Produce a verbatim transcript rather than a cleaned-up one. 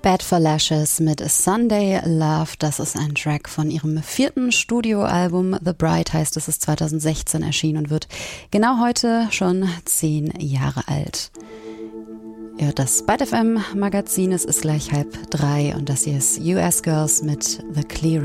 Bad for Lashes mit Sunday Love, das ist ein Track von ihrem vierten Studioalbum. The Bride heißt, es ist zweitausendsechzehn erschienen und wird genau heute schon zehn Jahre alt. Ja, das Byte F M Magazin, es ist gleich halb drei und das hier ist U S Girls mit The Clearing.